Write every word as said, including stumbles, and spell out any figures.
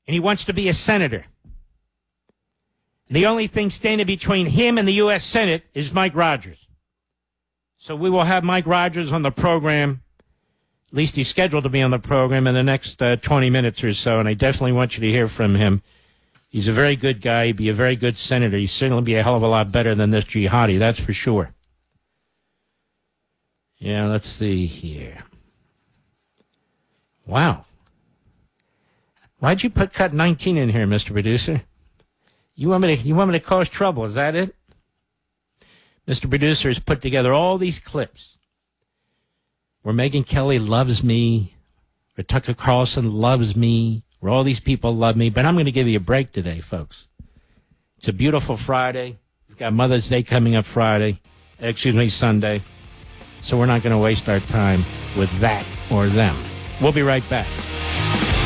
and he wants to be a senator. And the only thing standing between him and the U S Senate is Mike Rogers. So we will have Mike Rogers on the program. At least he's scheduled to be on the program in the next uh, twenty minutes or so, and I definitely want you to hear from him. He's a very good guy. He'd be a very good senator. He'd certainly be a hell of a lot better than this jihadi, that's for sure. Yeah, let's see here. Wow. Why'd you put cut nineteen in here, Mister Producer? You want me to, you want me to cause trouble, is that it? Mister Producer has put together all these clips where Megyn Kelly loves me, where Tucker Carlson loves me, where all these people love me. But I'm going to give you a break today, folks. It's a beautiful Friday. We've got Mother's Day coming up Friday. Excuse me, Sunday. So we're not going to waste our time with that or them. We'll be right back.